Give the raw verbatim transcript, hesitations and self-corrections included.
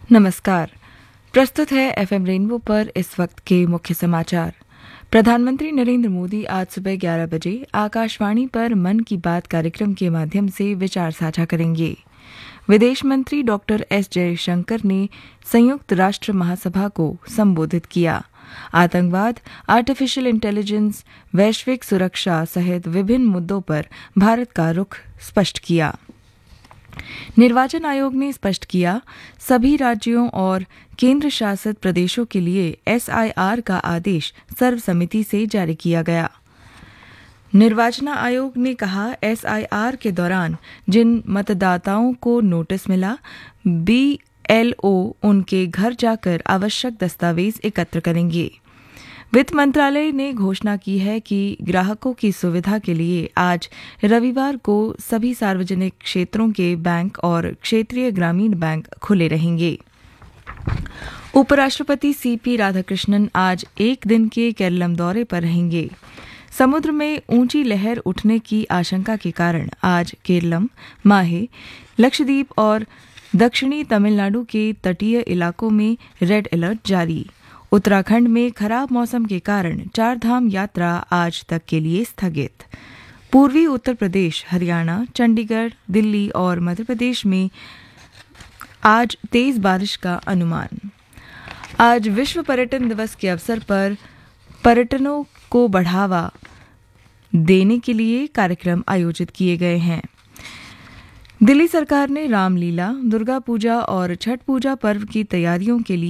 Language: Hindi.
नमस्कार। प्रस्तुत है एफएम रेनबो पर इस वक्त के मुख्य समाचार। प्रधानमंत्री नरेंद्र मोदी आज सुबह ग्यारह बजे आकाशवाणी पर मन की बात कार्यक्रम के माध्यम से विचार साझा करेंगे। विदेश मंत्री डॉक्टर एस जयशंकर ने संयुक्त राष्ट्र महासभा को संबोधित किया। आतंकवाद, आर्टिफिशियल इंटेलिजेंस, वैश्विक सुरक्षा सहित विभिन्न मुद्दों पर भारत का रुख स्पष्ट किया। निर्वाचन आयोग ने स्पष्ट किया, सभी राज्यों और केंद्र शासित प्रदेशों के लिए एसआईआर का आदेश सर्वसम्मति से जारी किया गया। निर्वाचन आयोग ने कहा, एसआईआर के दौरान जिन मतदाताओं को नोटिस मिला, बीएलओ उनके घर जाकर आवश्यक दस्तावेज एकत्र करेंगे। वित्त मंत्रालय ने घोषणा की है कि ग्राहकों की सुविधा के लिए आज रविवार को सभी सार्वजनिक क्षेत्रों के बैंक और क्षेत्रीय ग्रामीण बैंक खुले रहेंगे। उपराष्ट्रपति सीपी राधाकृष्णन आज एक दिन के केरलम दौरे पर रहेंगे। समुद्र में ऊंची लहर उठने की आशंका के कारण आज केरलम, माहे, लक्षद्वीप और दक्षिणी तमिलनाडु के तटीय इलाकों में रेड अलर्ट जारी। उत्तराखंड में खराब मौसम के कारण चारधाम यात्रा आज तक के लिए स्थगित। पूर्वी उत्तर प्रदेश, हरियाणा, चंडीगढ़, दिल्ली और मध्य प्रदेश में आज तेज बारिश का अनुमान। आज विश्व पर्यटन दिवस के अवसर पर पर्यटनों को बढ़ावा देने के लिए कार्यक्रम आयोजित किए गए हैं। दिल्ली सरकार ने रामलीला, दुर्गा पूजा और छठ पूजा पर्व की तैयारियों के लिए